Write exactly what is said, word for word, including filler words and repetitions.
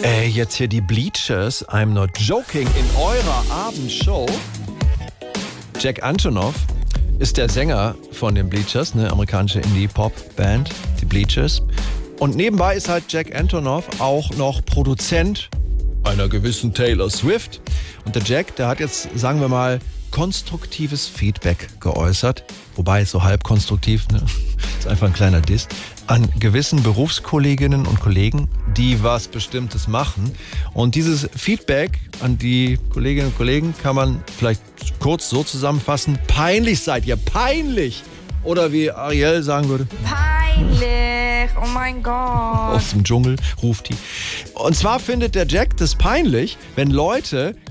Ey, jetzt hier die Bleachers, I'm Not Joking, in eurer Abendshow. Jack Antonoff ist der Sänger von den Bleachers, eine amerikanische Indie-Pop-Band, die Bleachers. Und nebenbei ist halt Jack Antonoff auch noch Produzent einer gewissen Taylor Swift. Und der Jack, der hat jetzt, sagen wir mal, konstruktives Feedback geäußert. Wobei, so halb konstruktiv, ne? Ist einfach ein kleiner Diss. An gewissen Berufskolleginnen und Kollegen, die was Bestimmtes machen. Und dieses Feedback an die Kolleginnen und Kollegen kann man vielleicht kurz so zusammenfassen. Peinlich seid ihr, peinlich! Oder wie Ariel sagen würde, peinlich, oh mein Gott. Aus dem Dschungel ruft die. Und zwar findet der Jack das peinlich, wenn Leute